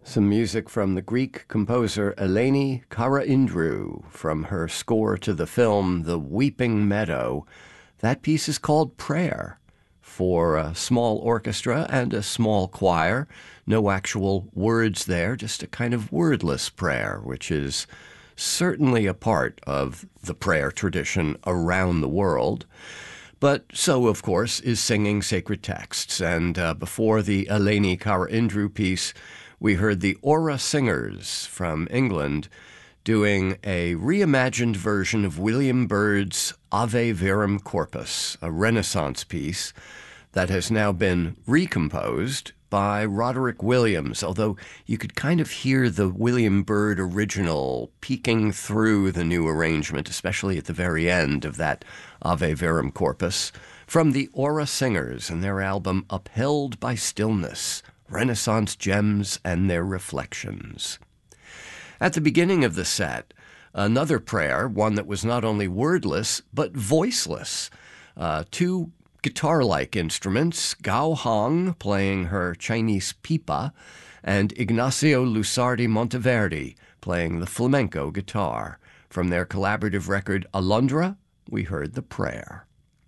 Some music from the Greek composer Eleni Karaindrou from her score to the film The Weeping Meadow. That piece is called Prayer, for a small orchestra and a small choir. No actual words there, just a kind of wordless prayer, which is certainly a part of the prayer tradition around the world. But so, of course, is singing sacred texts. And before the Eleni Karaindrou piece, we heard the Aura Singers from England doing a reimagined version of William Byrd's Ave Verum Corpus, a Renaissance piece that has now been recomposed by Roderick Williams, although you could kind of hear the William Byrd original peeking through the new arrangement, especially at the very end of that Ave Verum Corpus, from the Aura Singers and their album Upheld by Stillness, Renaissance Gems and Their Reflections. At the beginning of the set, another prayer, one that was not only wordless, but voiceless. Two guitar-like instruments, Gao Hong playing her Chinese pipa, and Ignacio Lusardi Monteverdi playing the flamenco guitar. From their collaborative record Alondra, we heard the prayer.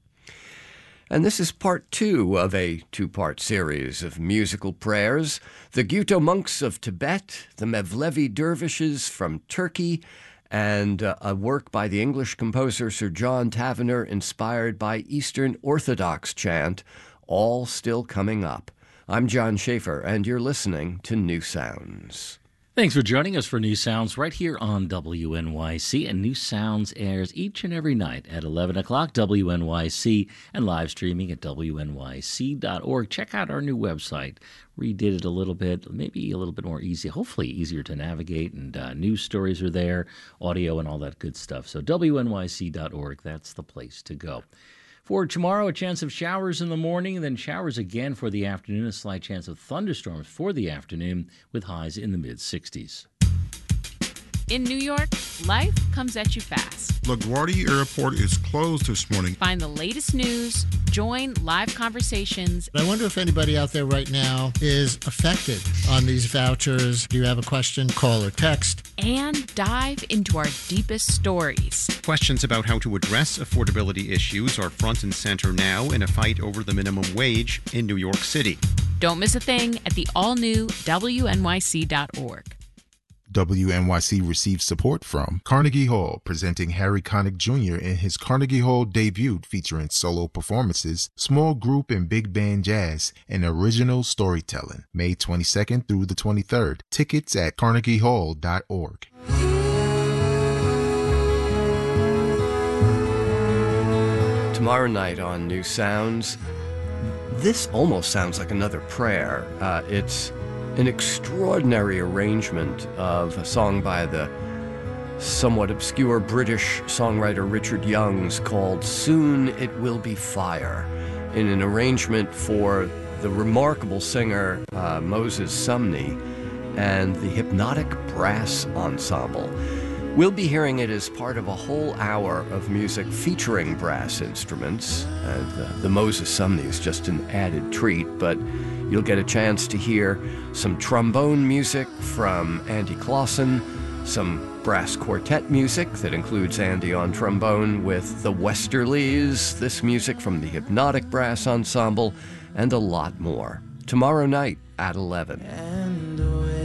And this is part two of a two-part series of musical prayers. The Gyuto monks of Tibet, the Mevlevi dervishes from Turkey, and a work by the English composer Sir John Tavener inspired by Eastern Orthodox chant, all still coming up. I'm John Schaefer, and you're listening to New Sounds. Thanks for joining us for New Sounds right here on WNYC. And New Sounds airs each and every night at 11 o'clock, WNYC, and live streaming at WNYC.org. Check out our new website. Redid it a little bit, maybe a little bit more easy, hopefully easier to navigate, and news stories are there, audio and all that good stuff. So WNYC.org, that's the place to go. For tomorrow, a chance of showers in the morning, then showers again for the afternoon, a slight chance of thunderstorms for the afternoon with highs in the mid-60s. In New York, life comes at you fast. LaGuardia Airport is closed this morning. Find the latest news, join live conversations. I wonder if anybody out there right now is affected on these vouchers. Do you have a question? Call or text. And dive into our deepest stories. Questions about how to address affordability issues are front and center now in a fight over the minimum wage in New York City. Don't miss a thing at the all-new WNYC.org. WNYC receives support from Carnegie Hall, presenting Harry Connick Jr. in his Carnegie Hall debut featuring solo performances, small group and big band jazz, and original storytelling. May 22nd through the 23rd. Tickets at carnegiehall.org. Tomorrow night on New Sounds, this almost sounds like another prayer. It's an extraordinary arrangement of a song by the somewhat obscure British songwriter Richard Youngs called Soon It Will Be Fire, in an arrangement for the remarkable singer Moses Sumney and the Hypnotic Brass Ensemble. We'll be hearing it as part of a whole hour of music featuring brass instruments, and the Moses Sumney is just an added treat, but you'll get a chance to hear some trombone music from Andy Clausen, some brass quartet music that includes Andy on trombone with the Westerlies, this music from the Hypnotic Brass Ensemble, and a lot more. Tomorrow night at 11.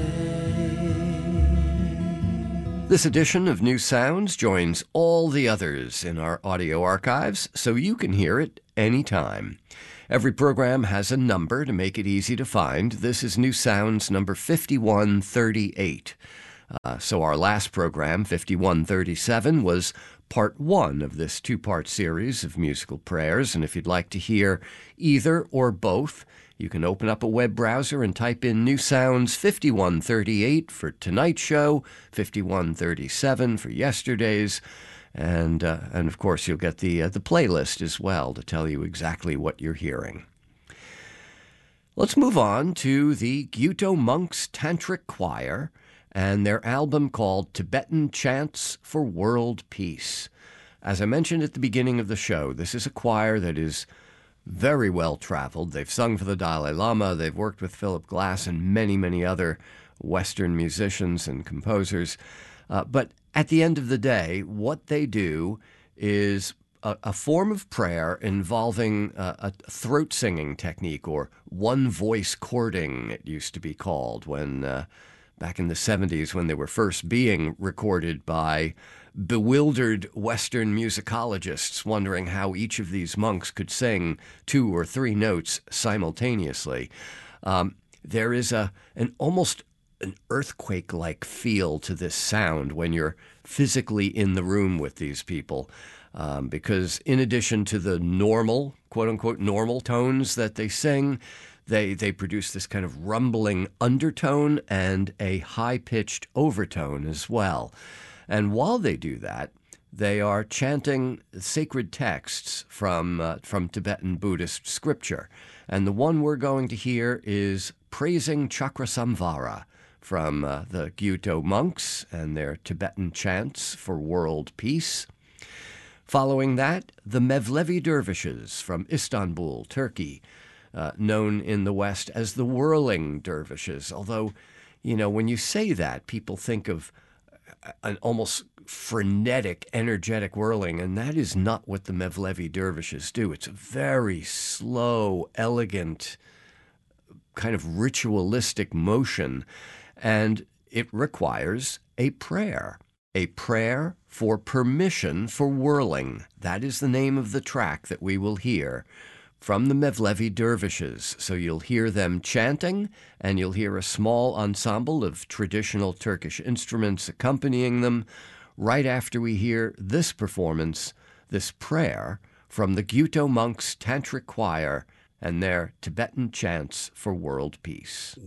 This edition of New Sounds joins all the others in our audio archives, so you can hear it anytime. Every program has a number to make it easy to find. This is New Sounds number 5138. So our last program, 5137, was part one of this two-part series of musical prayers. And if you'd like to hear either or both, you can open up a web browser and type in New Sounds 5138 for tonight's show, 5137 for yesterday's. And of course, you'll get the playlist as well to tell you exactly what you're hearing. Let's move on to the Gyuto Monks Tantric Choir and their album called Tibetan Chants for World Peace. As I mentioned at the beginning of the show, this is a choir that is very well traveled. They've sung for the Dalai Lama. They've worked with Philip Glass and many, many other Western musicians and composers. But at the end of the day, what they do is a form of prayer involving a throat singing technique, or one voice chording, it used to be called, when back in the 70s, when they were first being recorded by bewildered Western musicologists wondering how each of these monks could sing 2 or 3 notes simultaneously. There is almost an earthquake-like feel to this sound when you're physically in the room with these people. Because in addition to the normal, quote-unquote, normal tones that they sing, they produce this kind of rumbling undertone and a high-pitched overtone as well. And while they do that, they are chanting sacred texts from Tibetan Buddhist scripture. And the one we're going to hear is Praising Chakrasamvara from the Gyuto monks and their Tibetan chants for world peace. Following that, the Mevlevi dervishes from Istanbul, Turkey, known in the West as the whirling dervishes. Although, when you say that, people think of an almost frenetic, energetic whirling, and that is not what the Mevlevi dervishes do. It's a very slow, elegant, kind of ritualistic motion, and it requires a prayer for permission for whirling. That is the name of the track that we will hear from the Mevlevi dervishes. So you'll hear them chanting, and you'll hear a small ensemble of traditional Turkish instruments accompanying them right after we hear this performance, this prayer from the Gyuto monks' tantric choir and their Tibetan chants for world peace.